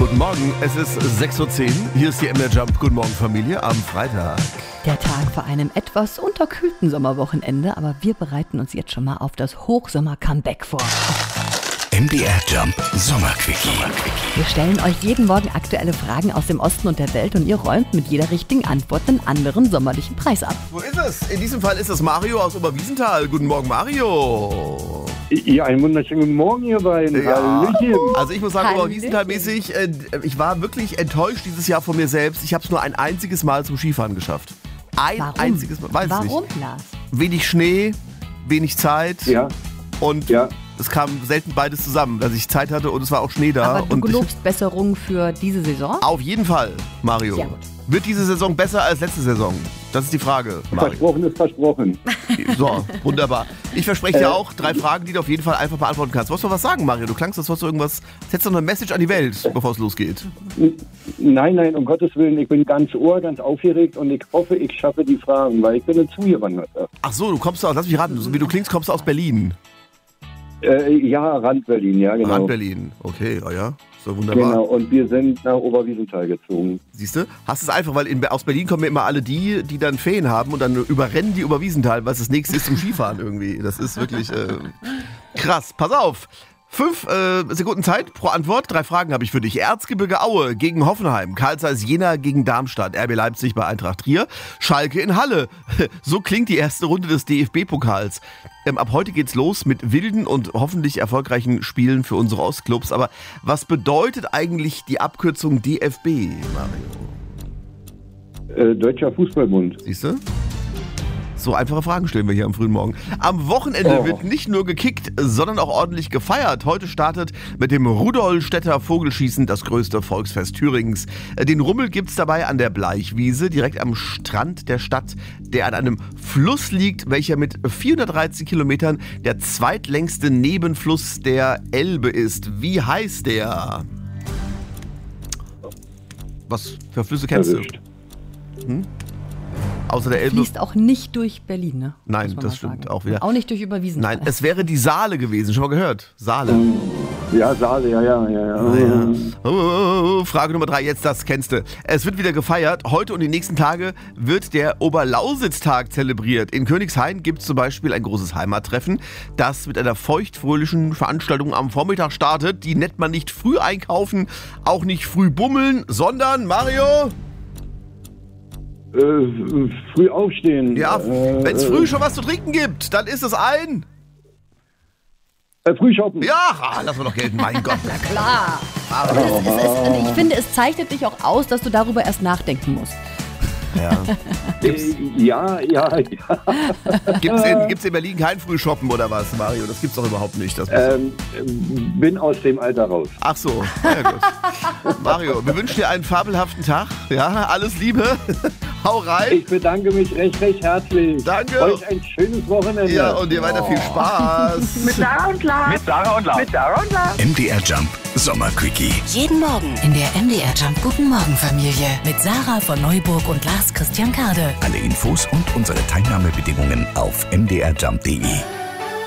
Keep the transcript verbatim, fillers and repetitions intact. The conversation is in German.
Guten Morgen, es ist sechs Uhr zehn. Hier ist die M D R Jump. Guten Morgen, Familie, am Freitag. Der Tag vor einem etwas unterkühlten Sommerwochenende, aber wir bereiten uns jetzt schon mal auf das Hochsommer-Comeback vor. M D R Jump Sommerquickie. Wir stellen euch jeden Morgen aktuelle Fragen aus dem Osten und der Welt und ihr räumt mit jeder richtigen Antwort einen anderen sommerlichen Preis ab. Wo ist es? In diesem Fall ist es Mario aus Oberwiesenthal. Guten Morgen, Mario. Ja, einen wunderschönen guten Morgen, ihr beiden. Ja. Hallöchen. Also ich muss sagen, Hallöchen. Oberwiesenthal-mäßig, äh, ich war wirklich enttäuscht dieses Jahr von mir selbst. Ich habe es nur ein einziges Mal zum Skifahren geschafft. Ein Warum? einziges Mal. Weiß Warum, ich nicht. Lars? Wenig Schnee, wenig Zeit. Ja, Und ja. es kam selten beides zusammen, dass ich Zeit hatte und es war auch Schnee da. Aber du und gelobst Besserung für diese Saison? ich, auf jeden Fall, Mario. Sehr gut. Wird diese Saison besser als letzte Saison? Das ist die Frage, Mario. Versprochen ist versprochen. So, wunderbar. Ich verspreche dir auch drei Fragen, die du auf jeden Fall einfach beantworten kannst. Wolltest du was sagen, Mario? Du klangst, als wolltest du irgendwas, als hättest du noch eine Message an die Welt, bevor es losgeht. Nein, nein, um Gottes Willen, ich bin ganz ohr, ganz aufgeregt und ich hoffe, ich schaffe die Fragen, weil ich bin eine Zuhörerin. Ach so, du kommst aus, lass mich raten, so wie du klingst, kommst du aus Berlin. Äh, ja, Rand Berlin, ja, genau. Rand Berlin. Okay, oh ja, so wunderbar. Genau, und wir sind nach Oberwiesenthal gezogen. Siehst du? Hast es einfach, weil in, aus Berlin kommen ja immer alle die, die dann Ferien haben und dann überrennen die Oberwiesenthal, was das nächste ist zum Skifahren irgendwie. Das ist wirklich äh, krass. Pass auf. Fünf äh, Sekunden Zeit pro Antwort. Drei Fragen habe ich für dich. Erzgebirge Aue gegen Hoffenheim. Karl Zeiss Jena gegen Darmstadt. R B Leipzig bei Eintracht Trier. Schalke in Halle. So klingt die erste Runde des D F B-Pokals. Ähm, ab heute geht's los mit wilden und hoffentlich erfolgreichen Spielen für unsere Ostclubs. Aber was bedeutet eigentlich die Abkürzung D F B, Mario? Äh, Deutscher Fußballbund. Siehst du? So einfache Fragen stellen wir hier am frühen Morgen. Am Wochenende Oh. wird nicht nur gekickt, sondern auch ordentlich gefeiert. Heute startet mit dem Rudolstädter Vogelschießen das größte Volksfest Thüringens. Den Rummel gibt's dabei an der Bleichwiese, direkt am Strand der Stadt, der an einem Fluss liegt, welcher mit vierhundertdreizehn Kilometern der zweitlängste Nebenfluss der Elbe ist. Wie heißt der? Was für Flüsse kennst Erwischt. du? Außer der Elbe? Fließt auch nicht durch Berlin, ne? Nein, Muss man das mal stimmt sagen. auch wieder. Auch nicht durch Überwiesenthal. Nein, es wäre die Saale gewesen. Schon mal gehört? Saale. Ja, Saale, ja, ja, ja. ja. Ja. Oh, oh, oh. Frage Nummer drei, jetzt das kennst du. Es wird wieder gefeiert. Heute und die nächsten Tage wird der Oberlausitz-Tag zelebriert. In Königshain gibt es zum Beispiel ein großes Heimattreffen, das mit einer feuchtfröhlichen Veranstaltung am Vormittag startet. Die nennt man nicht früh einkaufen, auch nicht früh bummeln, sondern, Mario... Äh, früh aufstehen. Ja, äh, wenn es früh schon was zu trinken gibt, dann ist es ein... Äh, früh shoppen. Ja, ah, lass mal doch gelten, mein Gott. Na klar. Aber es, es, es, ich finde, es zeichnet dich auch aus, dass du darüber erst nachdenken musst. Ja. Äh, ja, ja, ja. Gibt's in, gibt's in Berlin kein Frühshoppen oder was, Mario? Das gibt's doch überhaupt nicht. Das muss- Ähm, bin aus dem Alter raus. Ach so, ja gut. Mario, wir wünschen dir einen fabelhaften Tag. Ja, alles Liebe. Hau rein. Ich bedanke mich recht, recht herzlich. Danke. Euch ein schönes Wochenende. Ja, und dir weiter viel Spaß. Mit Sarah und Lars. Mit Sarah und Lars. Mit Sarah und Lars. M D R Jump Sommerquickie. Jeden Morgen in der M D R Jump Guten Morgen Familie mit Sarah von Neuburg und Lars Christian Kade. Alle Infos und unsere Teilnahmebedingungen auf m d r jump punkt d e.